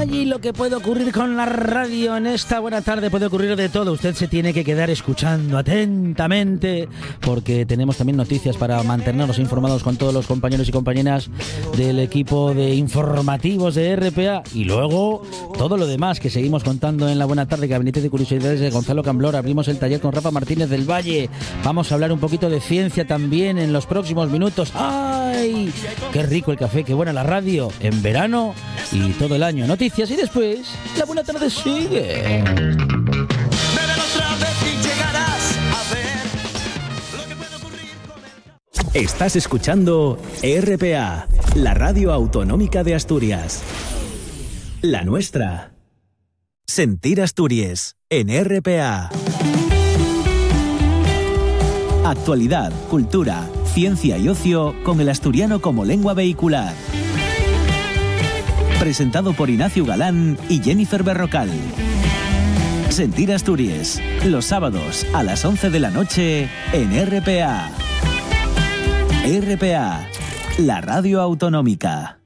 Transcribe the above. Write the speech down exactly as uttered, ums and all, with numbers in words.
Ay, lo que puede ocurrir con la radio en esta buena tarde, puede ocurrir de todo. Usted se tiene que quedar escuchando atentamente, porque tenemos también noticias para mantenernos informados con todos los compañeros y compañeras del equipo de informativos de R P A. Y luego todo lo demás que seguimos contando en la buena tarde, Gabinete de Curiosidades de Gonzalo Camblor. Abrimos el taller con Rafa Martínez del Valle. Vamos a hablar un poquito de ciencia también en los próximos minutos. ¡Ay! ¡Qué rico el café! ¡Qué buena la radio! En verano y todo el año. Noticias y después la buena tarde sigue. Estás escuchando R P A, la radio autonómica de Asturias. La nuestra. Sentir Asturias en R P A. Actualidad, cultura, ciencia y ocio con el asturiano como lengua vehicular. Presentado por Ignacio Galán y Jennifer Berrocal. Sentir Asturias, los sábados a las once de la noche en R P A. R P A, la radio autonómica.